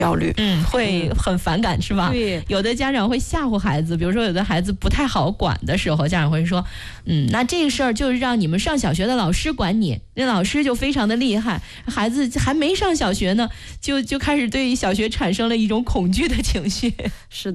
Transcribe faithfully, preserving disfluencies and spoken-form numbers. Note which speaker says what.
Speaker 1: 焦虑，
Speaker 2: 嗯，会很反感是吧？
Speaker 1: 对，
Speaker 2: 有的家长会吓唬孩子，比如说有的孩子不太好管的时候，家长会说，嗯，那这个事儿就是让你们上小学的老师管你，那老师就非常的厉害，孩子还没上小学呢，就就开始对小学产生了一种恐惧的情绪。
Speaker 1: 是的。